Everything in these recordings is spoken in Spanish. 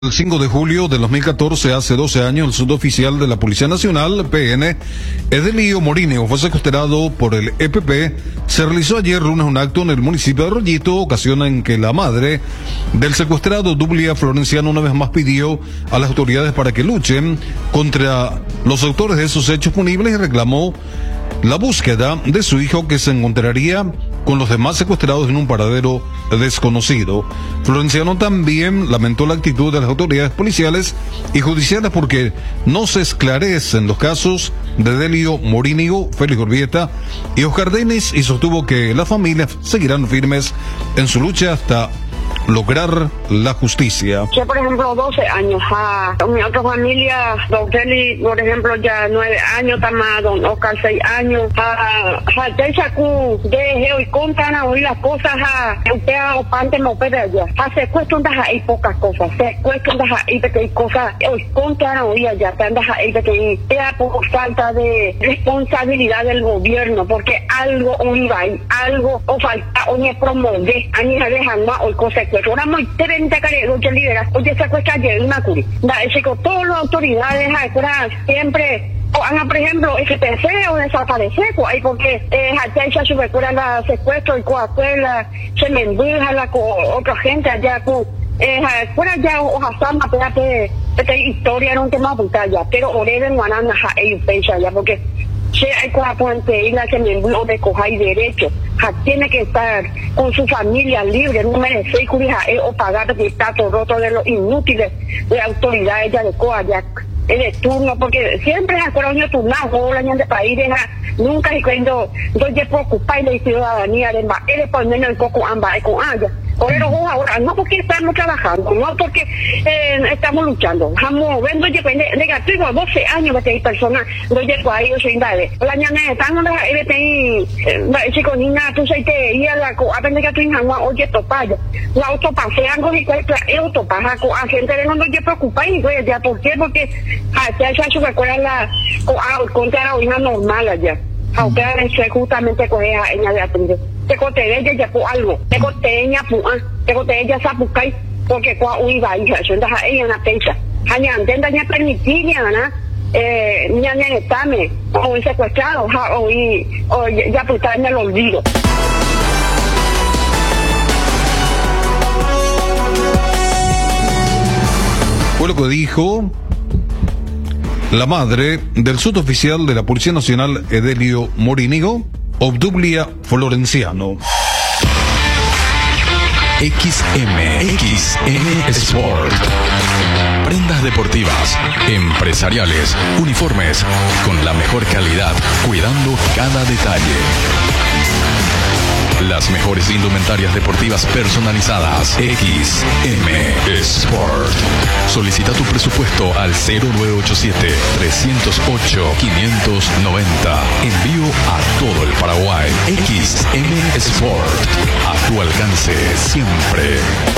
El 5 de julio de 2014, hace 12 años, el suboficial de la Policía Nacional, PN, Edelio Morineo, fue secuestrado por el EPP. Se realizó ayer lunes un acto en el municipio de Rollito, ocasión en que la madre del secuestrado, Dublia Florenciano, una vez más pidió a las autoridades para que luchen contra los autores de esos hechos punibles y reclamó la búsqueda de su hijo, que se encontraría con los demás secuestrados en un paradero desconocido. Florenciano también lamentó la actitud de las autoridades policiales y judiciales porque no se esclarecen los casos de Edelio Morineo, Félix Urbieta y Oscar Denis, y sostuvo que las familias seguirán firmes en su lucha hasta lograr la justicia. Yo, por ejemplo, 12 años, mi otra familia, don Félix, por ejemplo, ya 9 años, también don Oscar 6 años, y contan a oír las cosas, usted o pante no puede allá, secuestran hay pocas cosas, secuestran hay cosas, hoy contan a oír allá, hay por falta de responsabilidad del gobierno, porque algo hoy va, algo o falta, hoy es promover, años dejan más, hoy cosas. Ahora muy 30 careros que lidera, oye, secuestra ayer una curi. Todas las autoridades siempre, por ejemplo, FPC o desaparecer, ahí porque ya se recuerda la secuestro y coacuela, se me enduja la otra gente allá, fuera ya ojasama, esta historia era un tema pantalla, pero oreden guanana ellos pensan ya, porque si hay cosas y la que me envuelve de coja y derecho, tiene que estar con su familia libre, no merece o pagar porque está todo roto de los inútiles de autoridades ya de coja ya de turno, porque siempre es acuerdo turnazo, la de país, nunca y cuando entonces preocupa y la ciudadanía de más, él es por menos el coco amba con ella. Por eso ahora, no porque estamos trabajando, no porque estamos luchando, estamos viendo negativo 12 años de personas, no llego a ellos sin darle. La ñana están donde chico niña, tú sabes que y la aprende que tú injangua oye topaya. La autopasean con y cuál el autopaja con gente de no se preocupa y pues ya por qué porque ya se recuerda la contra la hija normal allá. Aunque eso es justamente con ella de aprender. Te conté ella ya por algo, te conté ella sapucay, porque cuando iba y eso ella una pensa. Hanya entienda ya permitirle, ¿no? Ya estame o secuestrado, o ya pues está en el olvido. Fue lo que dijo la madre del suboficial de la Policía Nacional, Edelio Morineo, Dublia Florenciano. XM Sport. Prendas deportivas, empresariales, uniformes, con la mejor calidad, cuidando cada detalle. Las mejores indumentarias deportivas personalizadas. XM Sport. Solicita tu presupuesto al 0987-308-590. Envío a todo el Paraguay. XM Sport. A tu alcance siempre.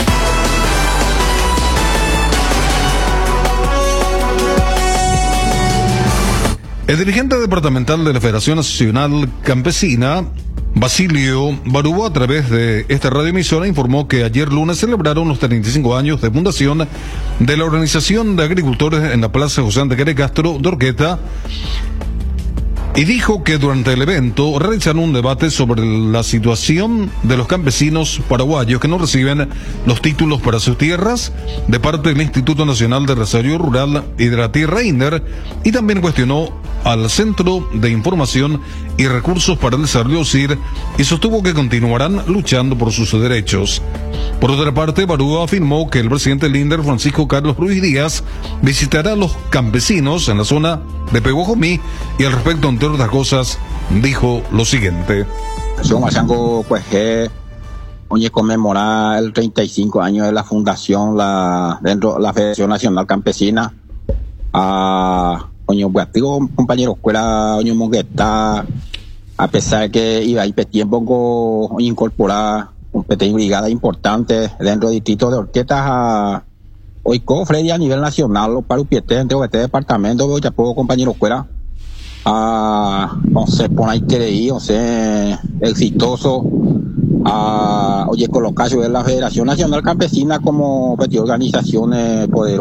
El dirigente departamental de la Federación Nacional Campesina, Basilio Barúa, a través de esta radioemisora, informó que ayer lunes celebraron los 35 años de fundación de la Organización de Agricultores en la Plaza José Antequera Castro de Orqueta, y dijo que durante el evento realizaron un debate sobre la situación de los campesinos paraguayos que no reciben los títulos para sus tierras de parte del Instituto Nacional de Desarrollo Rural y de la Tierra INDER, y también cuestionó al Centro de Información y Recursos para el Desarrollo CIR y sostuvo que continuarán luchando por sus derechos. Por otra parte, Barúa afirmó que el presidente del INDER, Francisco Carlos Ruiz Díaz, visitará a los campesinos en la zona de Peguajomí y al respecto, entre otras cosas, dijo lo siguiente. Hoy conmemora el 35 años de la fundación dentro de la Federación Nacional Campesina. Compañero escuela, Mongueta, a pesar que iba a ir tiempo incorporar un pequeño brigada importante dentro del distrito de Orqueta, hoy cofre a nivel nacional, los parupiete dentro de este departamento, veo ya puedo compañero escuela, no sé, por ahí creí, no sé, exitoso, a, oye, colocar sobre la Federación Nacional Campesina como pues, organización poderosa.